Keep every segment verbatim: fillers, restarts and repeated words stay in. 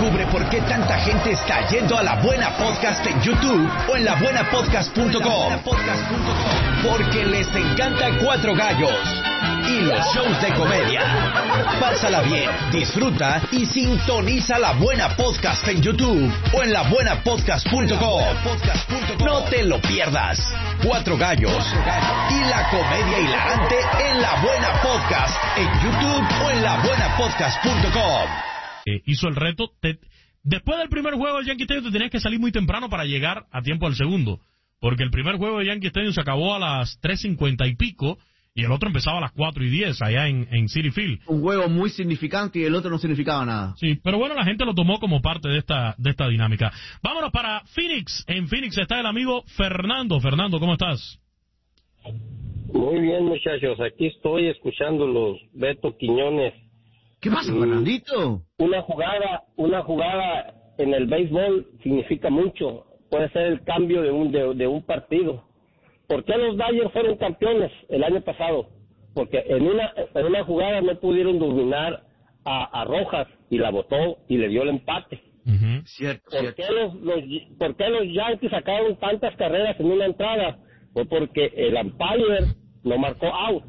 Descubre por qué tanta gente está yendo a La Buena Podcast en YouTube o en la buena podcast punto com. Porque les encanta Cuatro Gallos y los shows de comedia. Pásala bien, disfruta y sintoniza La Buena Podcast en YouTube o en la buena podcast punto com. No te lo pierdas. Cuatro Gallos y la comedia hilarante en La Buena Podcast en YouTube o en la buena podcast punto com. Eh, hizo el reto. Te, después del primer juego del Yankee Stadium te tenías que salir muy temprano para llegar a tiempo al segundo, porque el primer juego de Yankee Stadium se acabó a las tres cincuenta y pico y el otro empezaba a las cuatro y diez allá en, en Citi Field. Un juego muy significante y el otro no significaba nada. Sí, pero bueno, la gente lo tomó como parte de esta de esta dinámica. Vámonos para Phoenix. En Phoenix está el amigo Fernando. Fernando, ¿cómo estás? Muy bien, muchachos. Aquí estoy escuchando los Beto Quiñones. ¿Qué pasa, Fernandito? Una jugada, una jugada en el béisbol significa mucho. Puede ser el cambio de un de, de un partido. ¿Por qué los Dodgers fueron campeones el año pasado? Porque en una en una jugada no pudieron dominar a, a Rojas y la botó y le dio el empate. Uh-huh. Cierto, ¿Por cierto. qué los, los ¿Por qué los Yankees sacaron tantas carreras en una entrada? Fue porque el umpire no marcó out.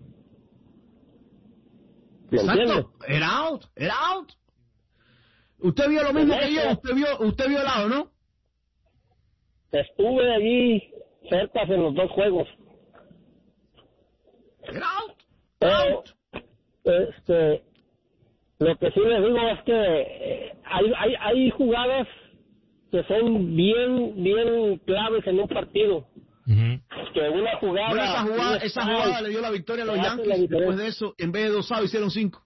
¿Me entiendes? Exacto, era out, era out. Usted vio lo mismo que yo, usted vio, usted vio el lado, ¿no? Estuve allí cerca en los dos juegos. Era out, Pero, este, lo que sí les digo es que eh, hay, hay, hay jugadas que son bien, bien claves en un partido. Uh-huh. Que una jugada... Bueno, esa jugada, esa jugada le dio la victoria a los Yankees. Después de eso, en vez de dos outs, hicieron cinco.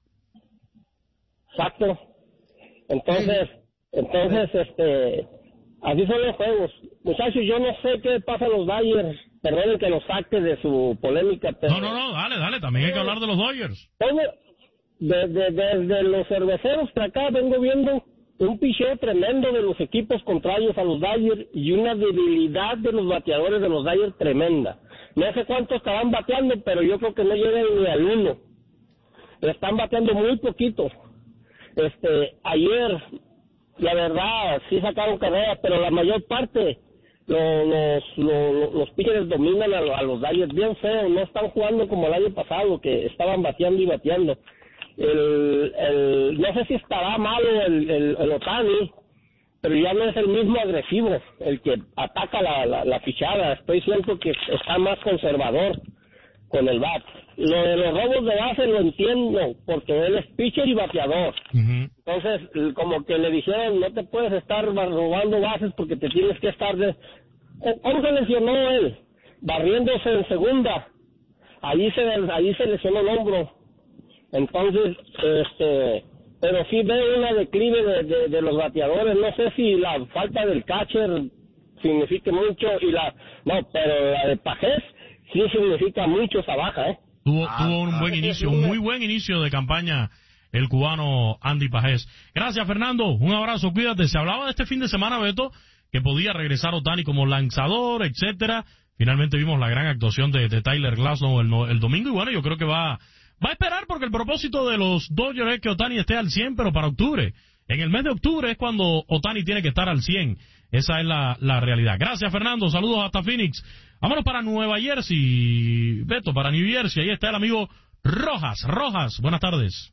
Exacto. Entonces, entonces, este, así son los juegos. Muchachos, yo no sé qué pasa a los Dodgers. Perdonen que los saque de su polémica. Pero No, no, no, dale, dale. También hay que hablar de los Dodgers. Todo, desde, desde los cerveceros para acá vengo viendo un picheo tremendo de los equipos contrarios a los Dodgers y una debilidad de los bateadores de los Dodgers tremenda. No sé cuántos estaban bateando, pero yo creo que no llegan ni al uno. Están bateando muy poquito. Este, ayer, la verdad, sí sacaron carreras, pero la mayor parte, los, los, los, los pitchers dominan a, a los Dodgers bien feo. No están jugando como el año pasado, que estaban bateando y bateando. El, el, no sé si estará malo el, el, el Ohtani, pero ya no es el mismo agresivo, el que ataca la, la, la fichada. Estoy siento que está más conservador con el bat. Lo de los robos de base lo entiendo, porque él es pitcher y bateador. Uh-huh. Entonces, como que le dijeron, no te puedes estar robando bases porque te tienes que estar... de ¿Cómo se lesionó él? Barriéndose en segunda. Allí se, allí se lesionó el hombro. Entonces, este, pero sí veo una declive de, de, de los bateadores. No sé si la falta del catcher significa mucho y la, no, pero la de Pajés sí significa mucho esa baja, ¿eh? Tuvo, Ah, tuvo un ah, buen inicio, un muy buen inicio de campaña el cubano Andy Pajés. Gracias, Fernando. Un abrazo, cuídate. Se hablaba de este fin de semana, Beto, que podía regresar Ohtani como lanzador, etcétera. Finalmente vimos la gran actuación de, de Tyler Glasnow el, el domingo y bueno, yo creo que va... Va a esperar porque el propósito de los Dodgers es que Ohtani esté al cien, pero para octubre. En el mes de octubre es cuando Ohtani tiene que estar al cien. Esa es la, la realidad. Gracias, Fernando. Saludos hasta Phoenix. Vámonos para Nueva Jersey. Beto, para New Jersey. Ahí está el amigo Rojas. Rojas, buenas tardes.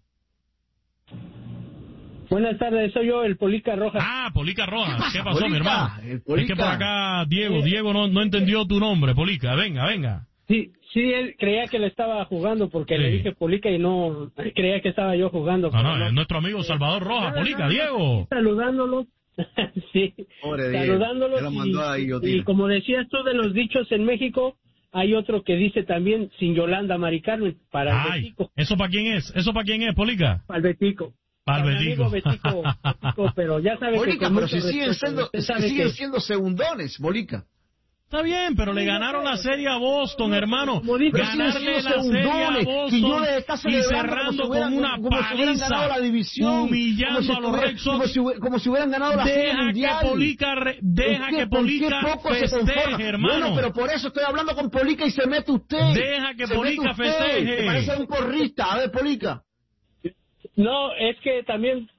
Buenas tardes, soy yo, el Polica Rojas. Ah, Polica Rojas. ¿Qué pasa, ¿Qué pasó, Polica? mi hermano? El Polica. Es que por acá Diego, Diego no, no entendió tu nombre, Polica. Venga, venga. Sí, sí, él creía que le estaba jugando porque Sí. le dije Polica y no creía que estaba yo jugando. No, no, pero es nuestro amigo Salvador Rojas. Nada, Polica, nada, Diego. Saludándolos. Sí, Pobre Diego, saludándolos. ya lo mandó a la Y, guillotina. y como decías tú de los dichos en México, hay otro que dice también sin Yolanda Mari Carmen, para el Ay, Betico. ¿eso para quién es? ¿Eso para quién es, Polica? Para el Betico. Para el mi amigo Betico. Betico, Betico, pero ya sabe que Bolica, con pero mucho si siguen respeto, siendo, usted si sabe siguen que- siendo segundones, Bolica. Está bien, pero le ganaron la serie a Boston, hermano. Como dice, Pero siguen Ganarle siendo la serie a segundones. Boston Quiñones está y celebrando cerrando como si con hubieran, una como si hubieran ganado paliza, la división, humillando como si a los estuviera- Red Sox. como si, hubie- como si hubieran ganado la serie Deja que mundial. Polica, re- deja Es que ¿por qué Polica poco se conforma? festeje, hermano. Bueno, pero por eso estoy hablando con Polica y se mete usted. Deja que Se Polica mete usted. festeje. Te parece un porrista. A ver, Polica. No, es que también